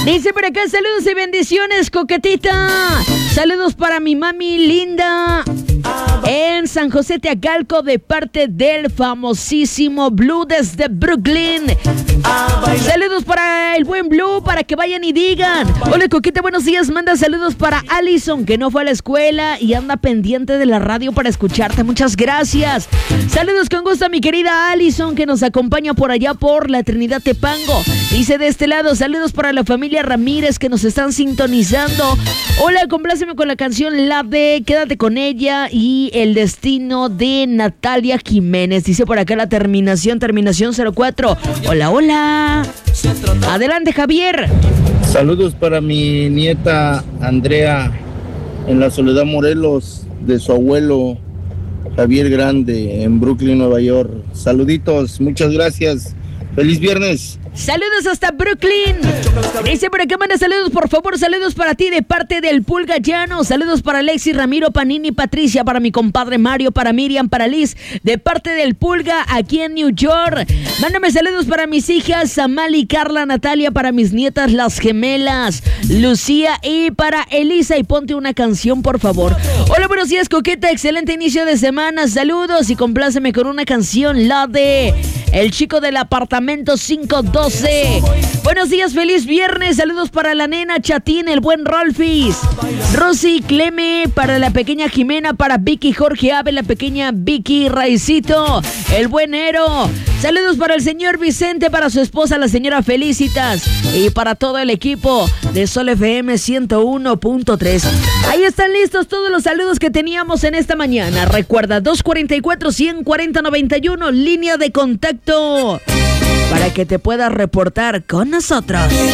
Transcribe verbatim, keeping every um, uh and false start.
Dice por acá, saludos y bendiciones, coquetita. Saludos para mi mami linda en San José Teacalco de parte del famosísimo Blue desde Brooklyn. Saludos para el buen Blue, para que vayan y digan: hola coqueta, buenos días. Manda saludos para Allison, que no fue a la escuela y anda pendiente de la radio para escucharte. Muchas gracias. Saludos con gusto a mi querida Allison, que nos acompaña por allá por la Trinidad Tepango. Dice de este lado, saludos para la familia Ramírez que nos están sintonizando. Hola, compláceme con la canción La de Quédate con ella y El destino de Natalia Jiménez. Dice por acá la terminación, terminación cero cuatro. Hola, hola. Adelante, Javier. Saludos para mi nieta Andrea en la Soledad Morelos, de su abuelo Javier Grande en Brooklyn, Nueva York. Saluditos, muchas gracias. Feliz viernes. Saludos hasta Brooklyn. Dice por acá, manda saludos, por favor. Saludos para ti de parte del Pulga Llano. Saludos para Alexis, Ramiro, Panini, Patricia, para mi compadre Mario, para Miriam, para Liz, de parte del Pulga aquí en New York. Mándame saludos para mis hijas Samali, Carla, Natalia, para mis nietas las gemelas Lucía y para Elisa. Y ponte una canción, por favor. Hola, buenos días, coqueta. Excelente inicio de semana. Saludos y compláceme con una canción, la de El chico del apartamento cinco doce. Buenos días, feliz viernes. Saludos para la nena Chatín, el buen Rolfis, Rosy, Cleme, para la pequeña Jimena, para Vicky, Jorge Ave, la pequeña Vicky, Raicito, el buen Ero. Saludos para el señor Vicente, para su esposa, la señora Felicitas, y para todo el equipo de Sol F M ciento uno punto tres. Ahí están listos todos los saludos que teníamos en esta mañana. Recuerda, dos cuatro cuatro, uno cero cero, noventa y uno, línea de contacto, para que te puedas reportar con nosotros.